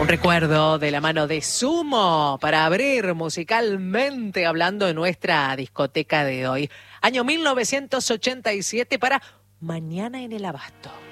Un recuerdo de la mano de Sumo para abrir musicalmente hablando de nuestra discoteca de hoy. Año 1987 para Mañana en el Abasto.